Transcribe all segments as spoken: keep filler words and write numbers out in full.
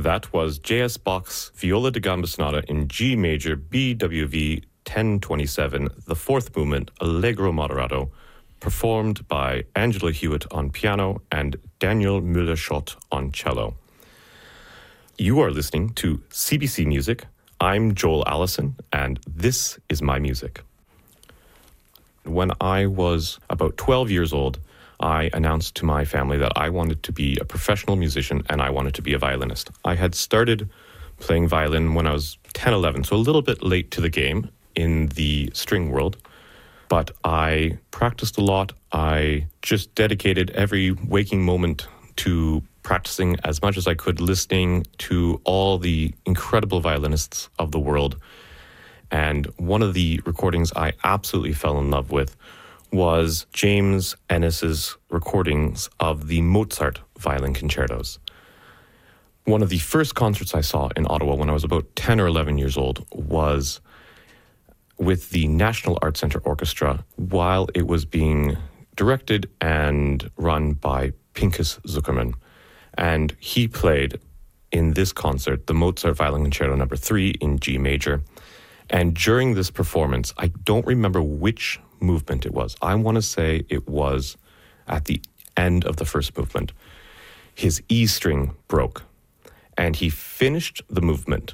That was J S Bach's Viola da Gamba Sonata in G major, B W V ten twenty-seven, the fourth movement, Allegro Moderato, performed by Angela Hewitt on piano and Daniel Müller-Schott on cello. You are listening to C B C Music. I'm Joel Allison, and this is my music. When I was about twelve years old, I announced to my family that I wanted to be a professional musician and I wanted to be a violinist. I had started playing violin when I was ten, eleven, so a little bit late to the game in the string world, but I practiced a lot. I just dedicated every waking moment to practicing as much as I could, listening to all the incredible violinists of the world. And one of the recordings I absolutely fell in love with was James Ennis's recordings of the Mozart violin concertos. One of the first concerts I saw in Ottawa when I was about ten or eleven years old was with the National Arts Centre Orchestra while it was being directed and run by Pinchas Zuckerman. And he played in this concert the Mozart Violin Concerto number three in G major. And during this performance, I don't remember which movement it was. I want to say it was at the end of the first movement. His E string broke, and he finished the movement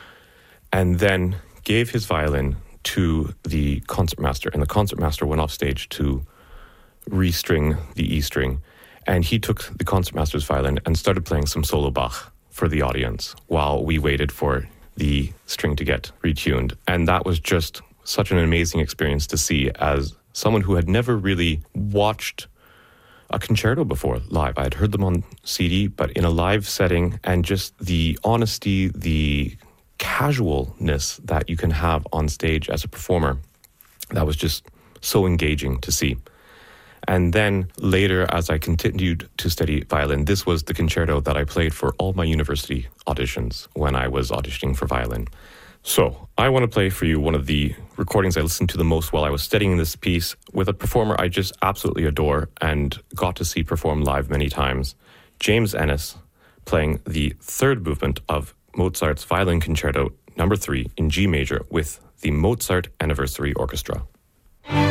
and then gave his violin to the concertmaster, and the concertmaster went off stage to restring the E string, and he took the concertmaster's violin and started playing some solo Bach for the audience while we waited for the string to get retuned. And that was just such an amazing experience to see as someone who had never really watched a concerto before live. I had heard them on C D, but in a live setting, and just the honesty, the casualness that you can have on stage as a performer, that was just so engaging to see. And then later, as I continued to study violin, this was the concerto that I played for all my university auditions when I was auditioning for violin. So I want to play for you one of the recordings I listened to the most while I was studying this piece with a performer I just absolutely adore and got to see perform live many times, James Ennis, playing the third movement of Mozart's Violin Concerto number three in G major with the Mozart Anniversary Orchestra.